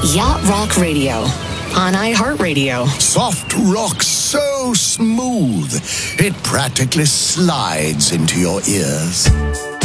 Yacht Rock Radio on iHeartRadio. Soft rock so smooth, it practically slides into your ears.